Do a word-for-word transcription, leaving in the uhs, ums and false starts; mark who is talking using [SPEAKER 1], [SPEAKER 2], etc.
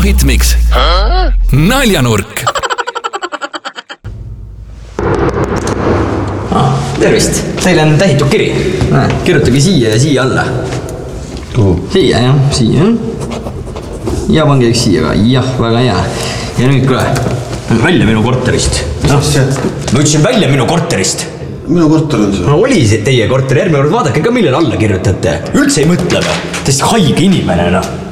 [SPEAKER 1] Logoritmiks naljanurk.
[SPEAKER 2] Ah, tervist, teil on tähitud kiri. Kirjutage siia ja siia alla.
[SPEAKER 3] Kuhu?
[SPEAKER 2] Siia jah, siia. Ja pange üks siia ka, jah, väga hea. Ja nüüd kuule, välja minu korterist.
[SPEAKER 3] No,
[SPEAKER 2] ma ütlesin välja minu korterist.
[SPEAKER 3] Minu korter on see.
[SPEAKER 2] No oli see teie korter, järgmine kord vaadake ka millele alla kirjutate. Üldse ei mõtle. Tõesti haige inimene, noh.